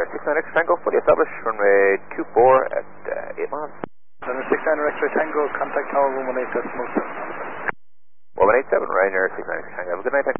69 X Tango, fully established, runway Q4 at 8 miles. 69 X Tango, contact tower 118.7. 187, Ryanair 69 X Tango. Have a good night, thank you.